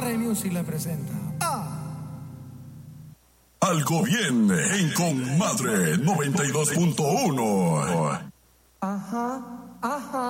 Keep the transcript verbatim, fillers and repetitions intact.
Madre Music le presenta a Algo bien en Comadre noventa y dos punto uno. Ajá, ajá.